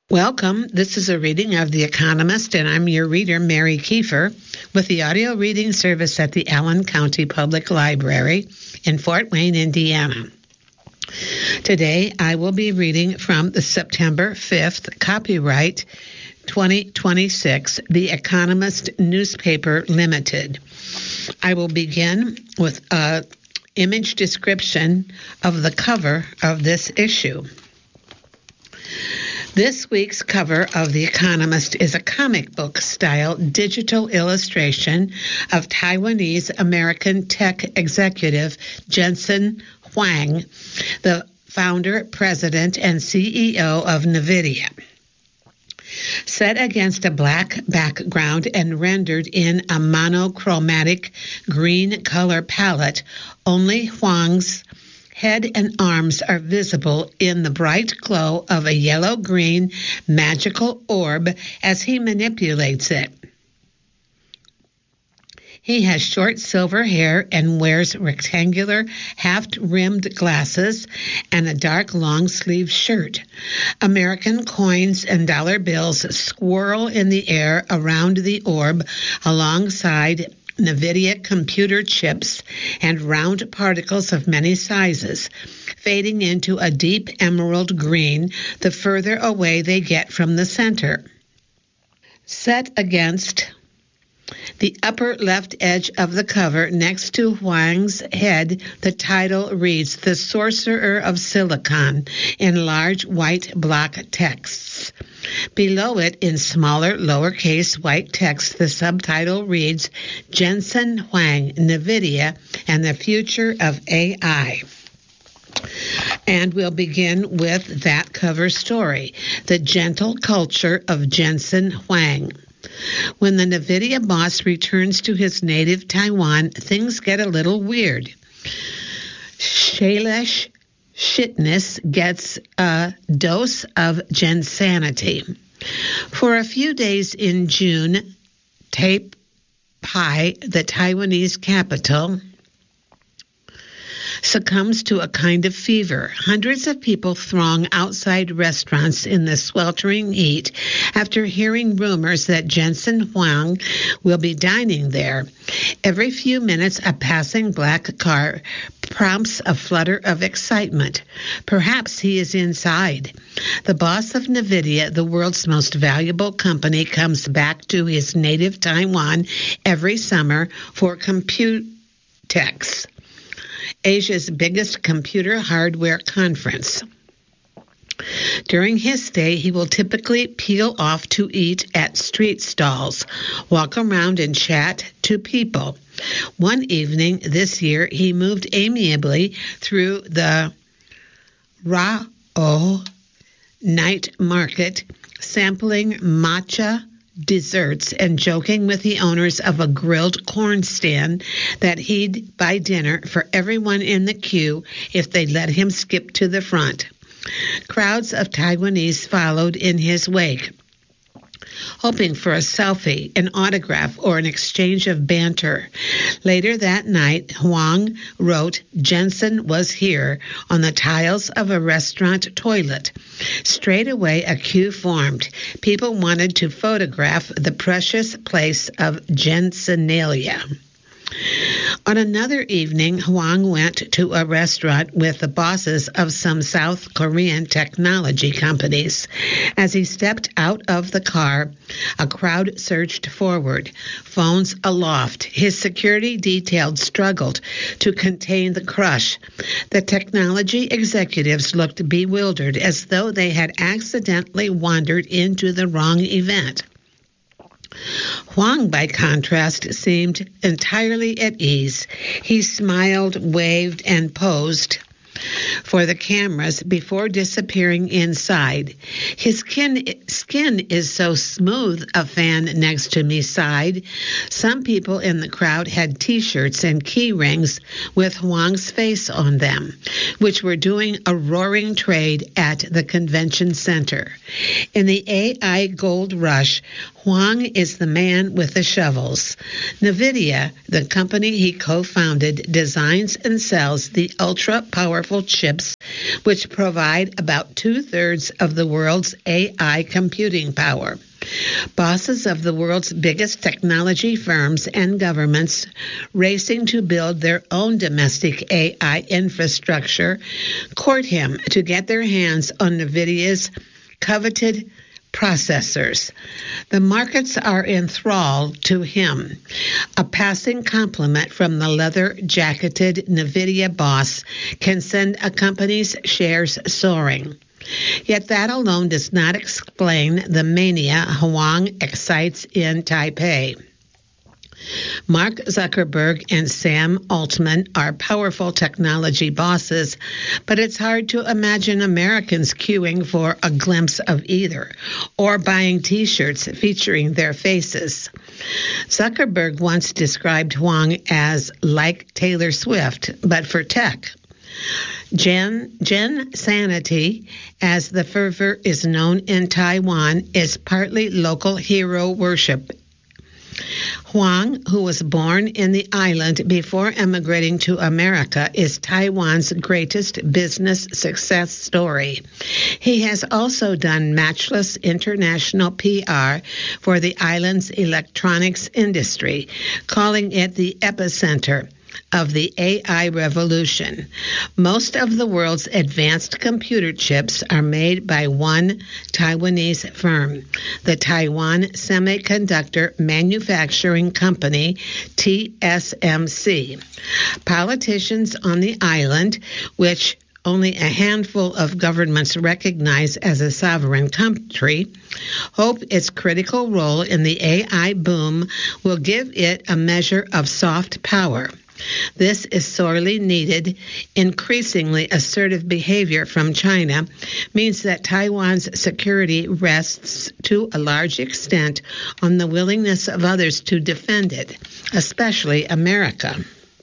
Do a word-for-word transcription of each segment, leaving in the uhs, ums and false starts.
Welcome. This is a reading of The Economist, and I'm your reader, Mary Kiefer, with the audio reading service at the Allen County Public Library in Fort Wayne, Indiana. Today, I will be reading from the September fifth, copyright twenty twenty-six, The Economist Newspaper Limited. I will begin with an image description of the cover of this issue. This week's cover of The Economist is a comic book-style digital illustration of Taiwanese-American tech executive Jensen Huang, the founder, president, and C E O of NVIDIA. Set against a black background and rendered in a monochromatic green color palette, only Huang's head and arms are visible in the bright glow of a yellow-green magical orb as he manipulates it. He has short silver hair and wears rectangular half-rimmed glasses and a dark long-sleeved shirt. American coins and dollar bills swirl in the air around the orb alongside NVIDIA computer chips and round particles of many sizes, fading into a deep emerald green the further away they get from the center. Set against the upper left edge of the cover next to Huang's head, the title reads, "The Sorcerer of Silicon," in large white block texts. Below it, in smaller lowercase white text, the subtitle reads, "Jensen Huang, NVIDIA and the Future of A I." And we'll begin with that cover story, The Gentle Culture of Jensen Huang. When the NVIDIA boss returns to his native Taiwan, things get a little weird. Shailesh Shitness gets a dose of Jensanity. For a few days in June, Taipei, the Taiwanese capital, succumbs to a kind of fever. Hundreds of people throng outside restaurants in the sweltering heat after hearing rumors that Jensen Huang will be dining there. Every few minutes, a passing black car prompts a flutter of excitement. Perhaps he is inside. The boss of NVIDIA, the world's most valuable company, comes back to his native Taiwan every summer for Computex, Asia's biggest computer hardware conference. During his stay, he will typically peel off to eat at street stalls, walk around and chat to people. One evening this year, he moved amiably through the Rao night market, sampling matcha desserts and joking with the owners of a grilled corn stand that he'd buy dinner for everyone in the queue if they let him skip to the front. Crowds of Taiwanese followed in his wake, hoping for a selfie, an autograph, or an exchange of banter. Later that night, Huang wrote, "Jensen was here," on the tiles of a restaurant toilet. Straight away, a queue formed. People wanted to photograph the precious place of Jensenalia. On another evening, Huang went to a restaurant with the bosses of some South Korean technology companies. As he stepped out of the car, a crowd surged forward, phones aloft. His security detail struggled to contain the crush. The technology executives looked bewildered, as though they had accidentally wandered into the wrong event. Huang, by contrast, seemed entirely at ease. He smiled, waved, and posed for the cameras before disappearing inside. His skin, skin is so smooth, a fan next to me sighed. Some people in the crowd had T-shirts and key rings with Huang's face on them, which were doing a roaring trade at the convention center. In the A I gold rush, Huang is the man with the shovels. NVIDIA, the company he co-founded, designs and sells the ultra-powerful powerful chips, which provide about two-thirds of the world's A I computing power. Bosses of the world's biggest technology firms and governments racing to build their own domestic A I infrastructure court him to get their hands on NVIDIA's coveted processors. The markets are enthralled to him. A passing compliment from the leather-jacketed NVIDIA boss can send a company's shares soaring. Yet that alone does not explain the mania Huang excites in Taipei. Mark Zuckerberg and Sam Altman are powerful technology bosses, but it's hard to imagine Americans queuing for a glimpse of either or buying T-shirts featuring their faces. Zuckerberg once described Huang as like Taylor Swift, but for tech. Gen, Gen Sanity, as the fervor is known in Taiwan, is partly local hero worship. Huang, who was born in the island before emigrating to America, is Taiwan's greatest business success story. He has also done matchless international P R for the island's electronics industry, calling it the epicenter of the A I revolution. Most of the world's advanced computer chips are made by one Taiwanese firm, the Taiwan Semiconductor Manufacturing Company, T S M C. Politicians on the island, which only a handful of governments recognize as a sovereign country, hope its critical role in the A I boom will give it a measure of soft power. This is sorely needed. Increasingly assertive behavior from China means that Taiwan's security rests to a large extent on the willingness of others to defend it, especially America.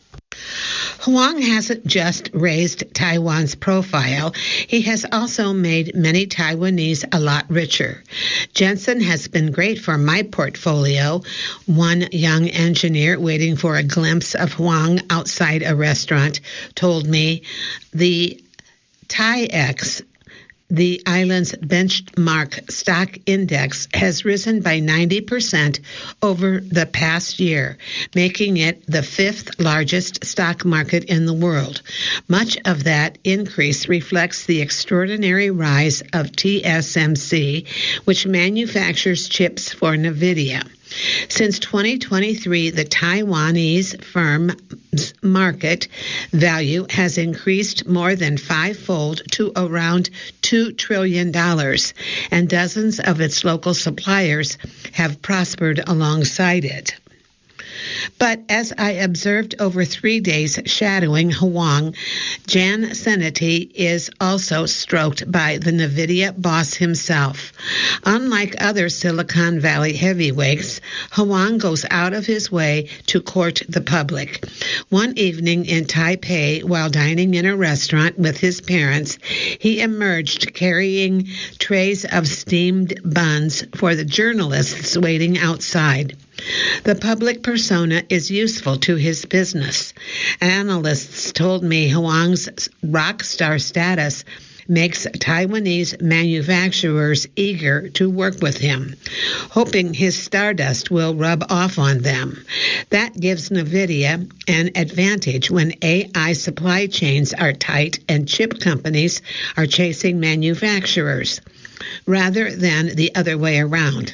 Huang hasn't just raised Taiwan's profile, he has also made many Taiwanese a lot richer. Jensen has been great for my portfolio, one young engineer waiting for a glimpse of Huang outside a restaurant told me. The TAIEX, the island's benchmark stock index, has risen by ninety percent over the past year, making it the fifth largest stock market in the world. Much of that increase reflects the extraordinary rise of T S M C, which manufactures chips for NVIDIA. Since twenty twenty-three, the Taiwanese firm's market value has increased more than fivefold to around two trillion dollars, and dozens of its local suppliers have prospered alongside it. But as I observed over three days shadowing Huang, Jan Sanity is also stroked by the NVIDIA boss himself. Unlike other Silicon Valley heavyweights, Huang goes out of his way to court the public. One evening in Taipei, while dining in a restaurant with his parents, he emerged carrying trays of steamed buns for the journalists waiting outside. The public persona is useful to his business. Analysts told me Huang's rock star status makes Taiwanese manufacturers eager to work with him, hoping his stardust will rub off on them. That gives NVIDIA an advantage when A I supply chains are tight and chip companies are chasing manufacturers, rather than the other way around.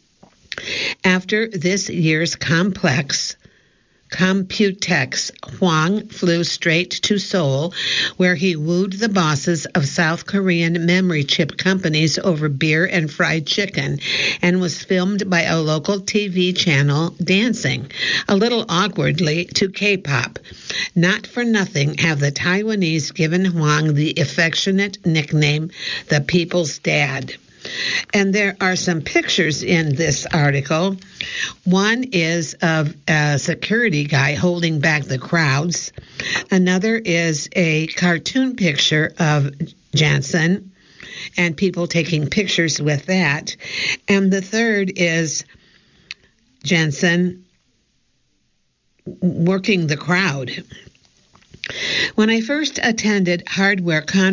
After this year's complex Computex, Huang flew straight to Seoul, where he wooed the bosses of South Korean memory chip companies over beer and fried chicken, and was filmed by a local T V channel dancing, a little awkwardly, to K-pop. Not for nothing have the Taiwanese given Huang the affectionate nickname, the People's Dad. And there are some pictures in this article. One is of a security guy holding back the crowds. Another is a cartoon picture of Jansen and people taking pictures with that. And the third is Jansen working the crowd. When I first attended hardware conferences,